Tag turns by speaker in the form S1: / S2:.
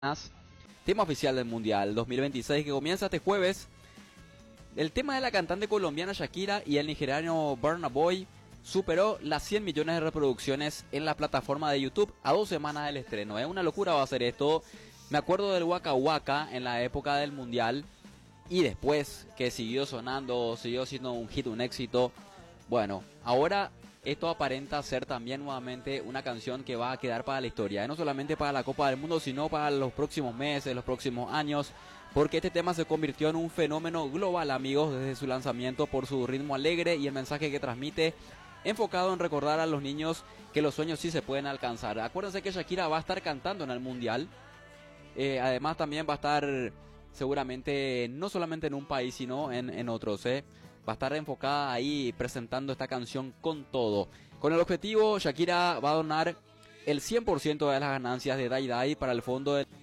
S1: tema oficial del Mundial 2026 que comienza este jueves. El tema de la cantante colombiana Shakira y el nigeriano Burna Boy superó las 100 millones de reproducciones en la plataforma de YouTube a 2 semanas del estreno. Es una locura va a ser esto. Me acuerdo del Waka Waka en la época del Mundial y después que siguió sonando, siguió siendo un hit, un éxito. Bueno, ahora esto aparenta ser también nuevamente una canción que va a quedar para la historia, no solamente para la Copa del Mundo, sino para los próximos meses, los próximos años, porque este tema se convirtió en un fenómeno global, amigos, desde su lanzamiento por su ritmo alegre y el mensaje que transmite, enfocado en recordar a los niños que los sueños sí se pueden alcanzar. Acuérdense que Shakira va a estar cantando en el Mundial, además también va a estar seguramente no solamente en un país, sino en otros, va a estar enfocada ahí presentando esta canción con todo. Con el objetivo, Shakira va a donar el 100% de las ganancias de Die Die para el fondo de